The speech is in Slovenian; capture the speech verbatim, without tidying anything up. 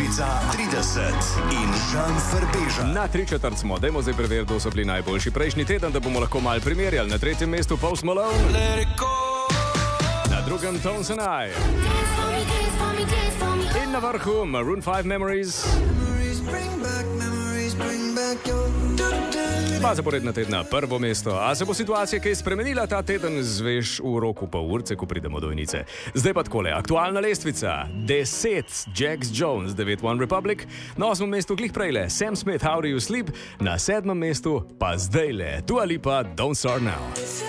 Stunica trideset in Žan Ferbeža. Na tri četrt smo, dajmo zdaj preveriti, kdo so bili najboljši prejšnji teden, da bomo lahko malo primerjali. Na tretjem mestu Post Malone, na drugem Tones and I, in na vrhu Maroon five Memories. Dva zaporedna tedna, prvo mesto. A se bo situacija kaj spremenila ta teden, zveš v roku pol urce, ko pridemo do inice. Zdaj pa takole, aktualna lestvica. deset, Jax Jones, devet One Republic. Na osmem mestu glih prejle, Sam Smith, How Do You Sleep. Na sedmem mestu pa zdajle, Dua Lipa, Don't Start Now.